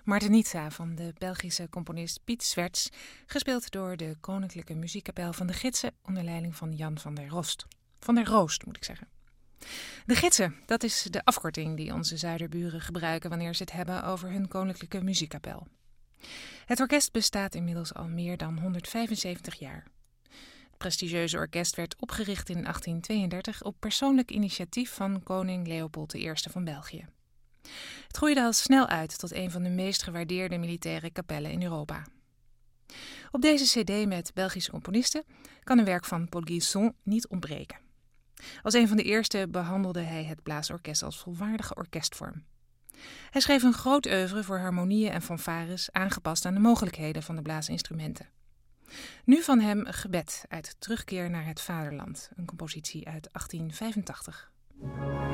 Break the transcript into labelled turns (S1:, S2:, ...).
S1: Martenita van de Belgische componist Piet Swerts, gespeeld door de Koninklijke Muziekkapel van de Gidsen onder leiding van Jan van der Roost. Van der Roost, moet ik zeggen. De Gidsen, dat is de afkorting die onze zuiderburen gebruiken wanneer ze het hebben over hun Koninklijke Muziekkapel. Het orkest bestaat inmiddels al meer dan 175 jaar. Het prestigieuze orkest werd opgericht in 1832 op persoonlijk initiatief van koning Leopold I van België. Het groeide al snel uit tot een van de meest gewaardeerde militaire kapellen in Europa. Op deze cd met Belgische componisten kan een werk van Paul Gilson niet ontbreken. Als een van de eerste behandelde hij het blaasorkest als volwaardige orkestvorm. Hij schreef een groot oeuvre voor harmonieën en fanfares aangepast aan de mogelijkheden van de blaasinstrumenten. Nu van hem een gebed uit Terugkeer naar het Vaderland, een compositie uit 1885.